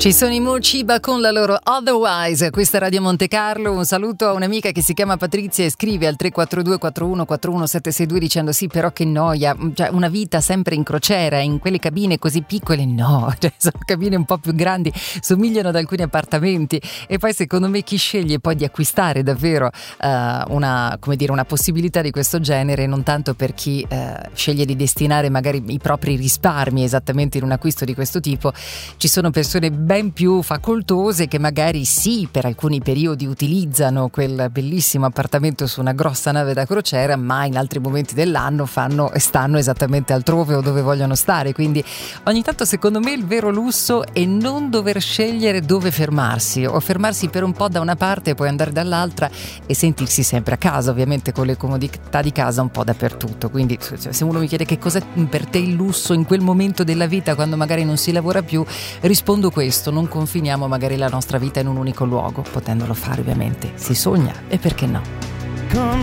Ci sono i Mochiba con la loro Otherwise, questa è Radio Monte Carlo. Un saluto a un'amica che si chiama Patrizia e scrive al 342 41 41 762 dicendo sì, però che noia, cioè, una vita sempre in crociera, in quelle cabine così piccole, no, cioè, sono cabine un po' più grandi, somigliano ad alcuni appartamenti. E poi secondo me chi sceglie poi di acquistare davvero una possibilità di questo genere, non tanto per chi sceglie di destinare magari i propri risparmi esattamente in un acquisto di questo tipo, ci sono persone ben più facoltose che magari sì, per alcuni periodi utilizzano quel bellissimo appartamento su una grossa nave da crociera, ma in altri momenti dell'anno stanno esattamente altrove o dove vogliono stare. Quindi ogni tanto secondo me il vero lusso è non dover scegliere dove fermarsi, o fermarsi per un po' da una parte e poi andare dall'altra e sentirsi sempre a casa, ovviamente con le comodità di casa un po' dappertutto. Quindi se uno mi chiede che cos'è per te il lusso in quel momento della vita quando magari non si lavora più, rispondo questo: non confiniamo magari la nostra vita in un unico luogo, potendolo fare ovviamente si sogna, e perché no.